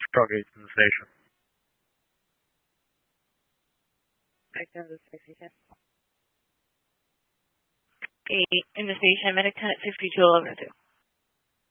Stargate in the station. Back down to the station. In the station, Medic 10 at 5211 2.